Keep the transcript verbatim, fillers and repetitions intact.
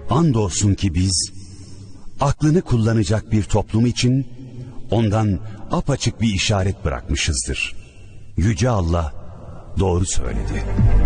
andolsun ki biz aklını kullanacak bir toplum için ondan apaçık bir işaret bırakmışızdır. Yüce Allah doğru söyledi.